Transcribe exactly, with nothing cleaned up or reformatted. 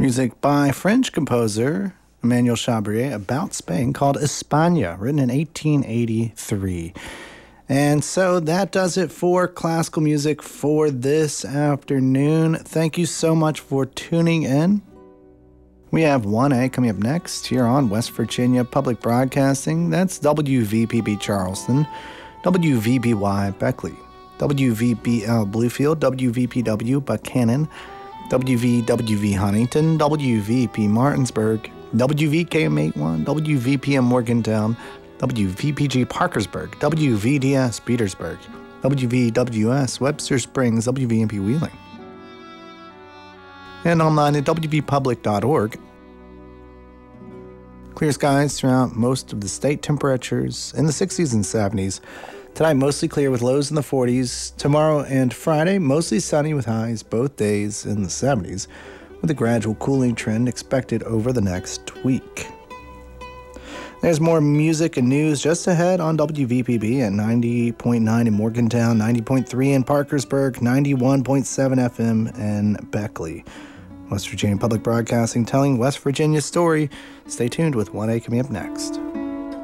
Music by French composer Emmanuel Chabrier about Spain called España, written in eighteen eighty-three. And so that does it for classical music for this afternoon. Thank you so much for tuning in. We have one A coming up next here on West Virginia Public Broadcasting. That's W V P B Charleston, W V B Y Beckley, W V B L Bluefield, W V P W Buchanan, W V W V Huntington, W V P Martinsburg, W V K M eighty-one, W V P M Morgantown, W V P G Parkersburg, W V D S Petersburg, W V W S Webster Springs, W V M P Wheeling, and online at W V public dot org. Clear skies throughout most of the state, temperatures in the sixties and seventies. Tonight, mostly clear with lows in the forties. Tomorrow and Friday, mostly sunny with highs both days in the seventies, with a gradual cooling trend expected over the next week. There's more music and news just ahead on W V P B at ninety point nine in Morgantown, ninety point three in Parkersburg, ninety-one point seven F M in Beckley. West Virginia Public Broadcasting, telling West Virginia's story. Stay tuned with one A coming up next.